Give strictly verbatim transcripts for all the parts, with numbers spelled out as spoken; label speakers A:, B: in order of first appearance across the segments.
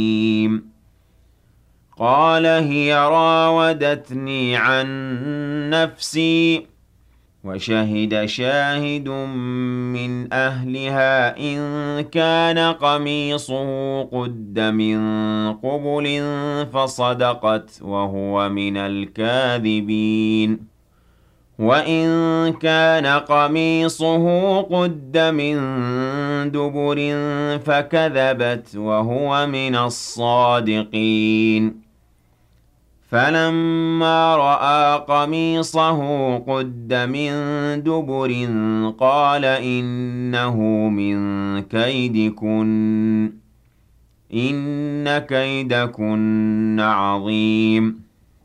A: قال هي راودتني عن نفسي وشهد شاهد من أهلها إن كان قميصه قد من قبل فصدقت وهو من الكاذبين وإن كان قميصه قد من دبر فكذبت وهو من الصادقين فلما رأى قميصه قد من دبر قال إنه من كيدكن إن كيدكن عظيم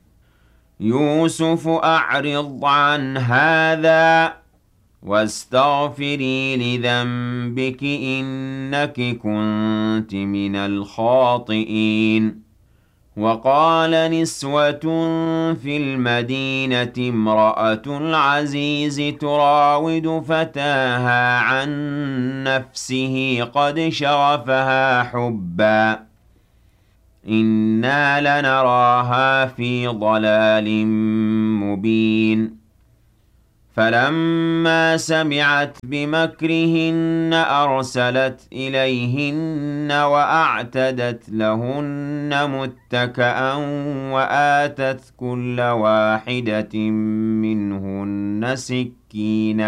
A: يوسف أعرض عن هذا واستغفري لذنبك إنك كنت من الخاطئين وقال نسوة في المدينة امرأة العزيز تراود فتاها عن نفسه قد شغفها حبا إنا لنراها في ضلال مبين فلما سمعت بمكرهن أرسلت إليهن وأعتدت لهن متكأ وآتت كل واحدة منهن سكينا